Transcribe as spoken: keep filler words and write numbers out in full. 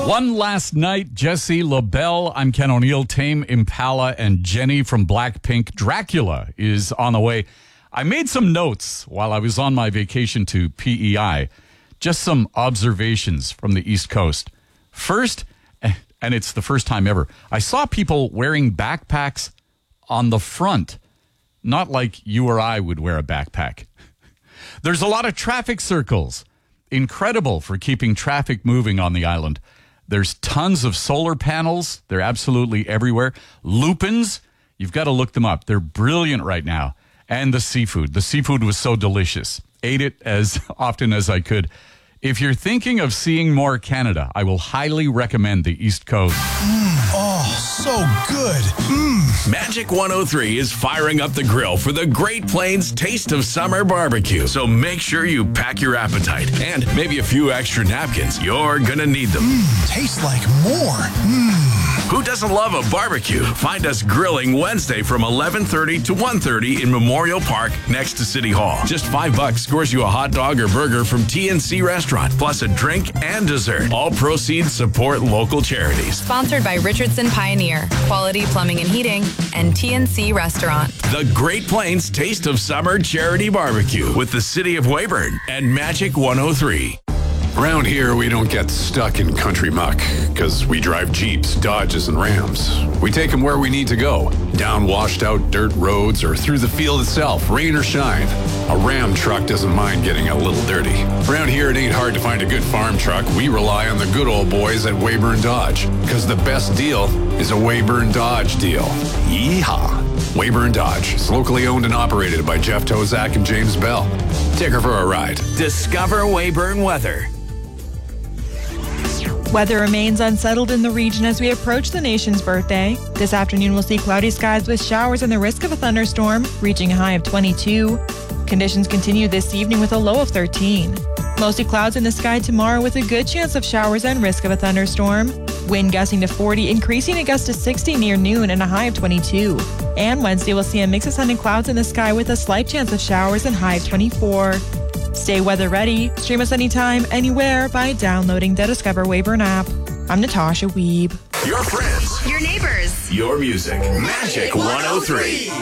One Last Night, Jesse LaBelle. I'm Ken O'Neill. Tame Impala and Jenny from Blackpink. Dracula is on the way. I made some notes while I was on my vacation to P E I. Just some observations from the East Coast. First, and it's the first time ever, I saw people wearing backpacks on the front. Not like you or I would wear a backpack. There's a lot of traffic circles. Incredible for keeping traffic moving on the island. There's tons of solar panels. They're absolutely everywhere. Lupins, you've got to look them up. They're brilliant right now. And the seafood. The seafood was so delicious. Ate it as often as I could. If you're thinking of seeing more Canada, I will highly recommend the East Coast. Mm, oh, so good. Mm. Magic one oh three is firing up the grill for the Great Plains Taste of Summer Barbecue. So make sure you pack your appetite and maybe a few extra napkins. You're gonna need them. Mm, tastes like more. Mm. Who doesn't love a barbecue? Find us grilling Wednesday from eleven thirty to one thirty in Memorial Park next to City Hall. Just five bucks scores you a hot dog or burger from T N C Restaurant, plus a drink and dessert. All proceeds support local charities. Sponsored by Richardson Pioneer, Quality Plumbing and Heating, and T N C Restaurant. The Great Plains Taste of Summer Charity Barbecue with the City of Weyburn and Magic one oh three. Around here, we don't get stuck in country muck because we drive Jeeps, Dodges, and Rams. We take them where we need to go, down washed out dirt roads or through the field itself, rain or shine. A Ram truck doesn't mind getting a little dirty. Around here, it ain't hard to find a good farm truck. We rely on the good old boys at Weyburn Dodge because the best deal is a Weyburn Dodge deal. Yeehaw! Weyburn Dodge is locally owned and operated by Jeff Tozak and James Bell. Take her for a ride. Discover Weyburn weather. Weather remains unsettled in the region as we approach the nation's birthday. This afternoon we'll see cloudy skies with showers and the risk of a thunderstorm, reaching a high of twenty-two. Conditions continue this evening with a low of thirteen. Mostly clouds in the sky tomorrow with a good chance of showers and risk of a thunderstorm. Wind gusting to forty, increasing a gust to sixty near noon and a high of twenty-two. And Wednesday we'll see a mix of sun and clouds in the sky with a slight chance of showers and high of twenty-four. Stay weather ready. Stream us anytime, anywhere by downloading the Discover Weyburn app. I'm Natasha Weeb. Your friends. Your neighbors. Your music. Magic one oh three.